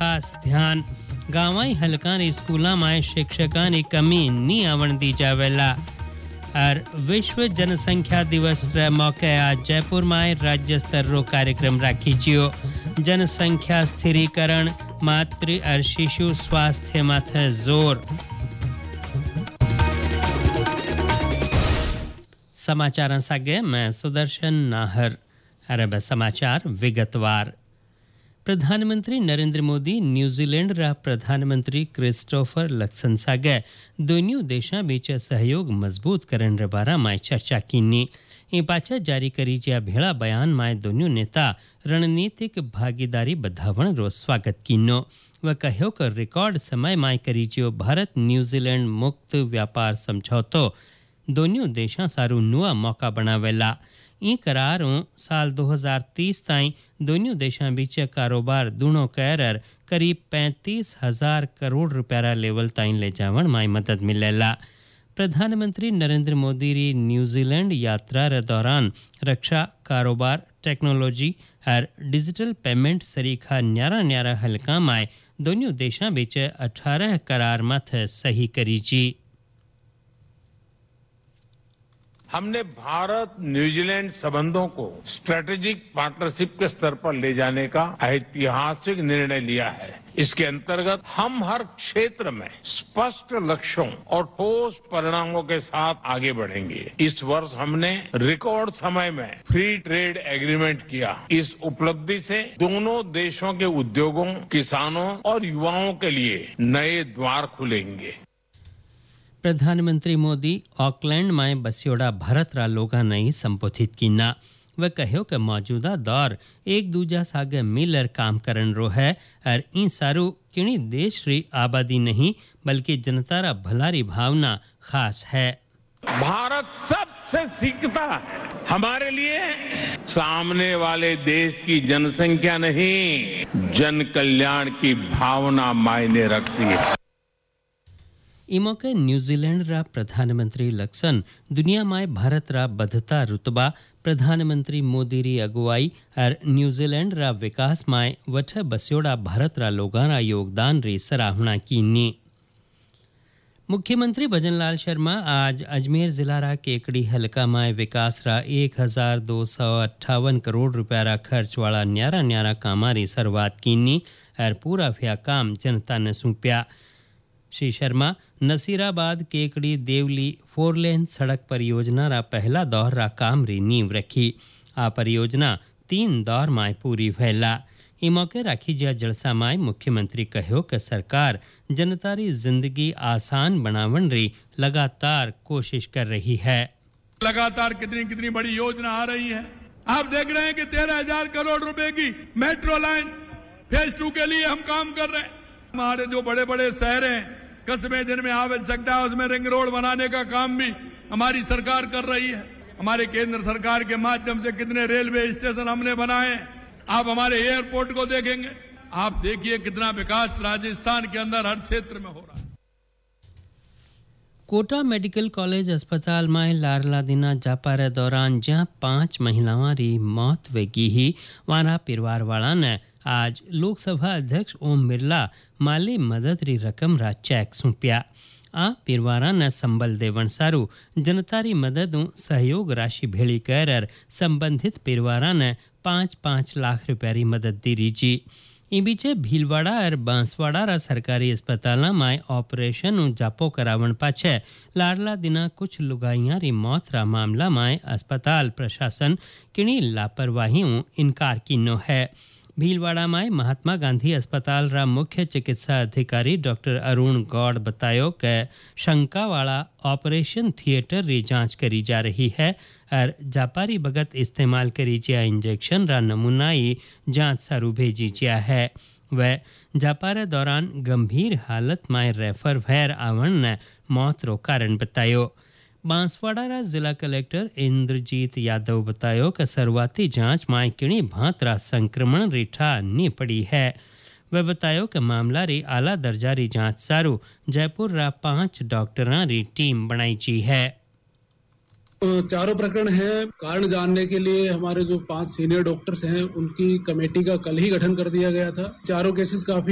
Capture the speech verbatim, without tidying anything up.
खास ध्यान गांवाई हलकान स्कूला में शिक्षकां की कमी नहीं आवण दी जावेला। और विश्व जनसंख्या दिवस रे मौके आज जयपुर में राज्य स्तर रो कार्यक्रम राखी जियो। जनसंख्या स्थिरीकरण मातृ और शिशु स्वास्थ्य माथे जोर। समाचार सागे मैं सुदर्शन नाहर। अरब समाचार विगतवार। प्रधानमंत्री नरेंद्र मोदी न्यूजीलैंड रा प्रधानमंत्री क्रिस्टोफर लक्सन सागे दोनों देशों बीच सहयोग मजबूत करने रे बारा में चर्चा कीनी। ए पाछा जारी करी ज्या भेड़ा बयान में दोनों नेता रणनीतिक भागीदारी बढ़ावण रो स्वागत कीनो। वह कहो कि रिकॉर्ड समय में करी ज्यो भारत न्यूजीलैंड मुक्त व्यापार समझौतो दोनों देशों सारू नुआ मौका बनावेला। ई करारों साल दो हज़ार तीस ताईं दोनों देशों बीच कारोबार दूणो कर करीब पैंतीस हजार करोड़ रुपया लेवल ताईं ले जावण में मदद मिलेला। प्रधानमंत्री नरेंद्र मोदी री न्यूजीलैंड यात्रा रे दौरान रक्षा, कारोबार, टेक्नोलॉजी और डिजिटल पेमेंट सरीखा न्यारा न्यारा हलका में दोनों देशों बीच अठारह करार माथे सही करी जी। हमने भारत न्यूजीलैंड संबंधों को स्ट्रेटेजिक पार्टनरशिप के स्तर पर ले जाने का ऐतिहासिक निर्णय लिया है। इसके अंतर्गत हम हर क्षेत्र में स्पष्ट लक्ष्यों और ठोस परिणामों के साथ आगे बढ़ेंगे। इस वर्ष हमने रिकॉर्ड समय में फ्री ट्रेड एग्रीमेंट किया। इस उपलब्धि से दोनों देशों के उद्योगों, किसानों और युवाओं के लिए नए द्वार खुलेंगे। प्रधानमंत्री मोदी ऑकलैंड में बसियोड़ा भारत रा लोगा नहीं संबोधित कीना। वह कहो कि मौजूदा दौर एक दूजा सागे मिलर काम करन रो है और इन सारू किणी देश री आबादी नहीं बल्कि जनता रा भलारी भावना खास है। भारत सबसे सीखता है। हमारे लिए सामने वाले देश की जनसंख्या नहीं, जन कल्याण की भावना मायने रखती है। ई मौके न्यूजीलैंड रा प्रधानमंत्री लक्सन दुनिया में भारत रा बढ़ता रुतबा, प्रधानमंत्री मोदी री अगुवाई और न्यूजीलैंड रा विकास में वठ बस्योड़ा भारत रा लोगां रा योगदान री सराहना कीनी। मुख्यमंत्री भजनलाल शर्मा आज अजमेर जिला रा केकड़ी हलका में विकास रा एक हजार दो सौ अट्ठावन करोड़ रुपया रा खर्च वाला न्यारा न्यारा कामा री शुरुआत कीनी और पूरा व्या काम जनता ने सौंप्या। श्री शर्मा नसीराबाद केकड़ी देवली फोर लेन सड़क परियोजना रा पहला दौर रा काम री नींव रखी। आ परियोजना तीन दौर में पूरी भैला। ई मौके राखी जा जलसा में मुख्यमंत्री कहो कि सरकार जनता री जिंदगी आसान बनावन री लगातार कोशिश कर रही है। लगातार कितनी कितनी बड़ी योजना आ रही है। आप देख रहे हैं कि तेरह हजार करोड़ रुपए की मेट्रो लाइन फेज टू के लिए हम काम कर रहे हैं। हमारे जो बड़े बड़े शहर हैं, कस्बे जिनमें आवश्यकता है, उसमें रिंग रोड बनाने का काम भी हमारी सरकार कर रही है। हमारे केंद्र सरकार के माध्यम से कितने रेलवे स्टेशन हमने बनाए। आप हमारे एयरपोर्ट को देखेंगे, आप देखिए कितना विकास राजस्थान के अंदर हर क्षेत्र में हो रहा है। कोटा मेडिकल कॉलेज अस्पताल में लारला दिना जापारे दौरान जहां पांच महिलाओं री मौत वेगी ही वहां परिवार वाला ने आज लोकसभा अध्यक्ष ओम बिरला माली मदद री रकम रा चेक सौंप्या। आ परिवारा ने संबल देवण सारू जनता री मदद सहयोग राशि भेड़ी कर संबंधित परिवारा ने पाँच पाँच लाख रुपया री मदद दी रीजी। ई बीचे भीलवाड़ा और बांसवाड़ा रा सरकारी अस्पताल में ऑपरेशन जापो करावण पाछे लाडला दिना कुछ लुगाइयां री मौत रा मामला में अस्पताल प्रशासन किणी लापरवाही इनकार कीनो है। भीलवाड़ा में महात्मा गांधी अस्पताल रा मुख्य चिकित्सा अधिकारी डॉक्टर अरुण गौड़ बतायो कि शंका वाला ऑपरेशन थिएटर री जांच करी जा रही है और जापारी बगत इस्तेमाल करी जिया इंजेक्शन रा नमूनाई जांच सारू भेजी जिया है। वह जापारे दौरान गंभीर हालत में रेफर भैर आवण ने मौत रो कारण बतायो। बांसवाड़ा रा जिला कलेक्टर इंद्रजीत यादव बतायो कि शुरुआती जांच में किणी भांतरा संक्रमण रिठा नी पड़ी है। वह बतायो कि मामला री आला दर्जा री जांच सारू जयपुर रा पांच डॉक्टरां री टीम बनाई जी है। चारों प्रकरण हैं। कारण जानने के लिए हमारे जो पांच सीनियर डॉक्टर्स हैं उनकी कमेटी का कल ही गठन कर दिया गया था। चारों केसेस काफी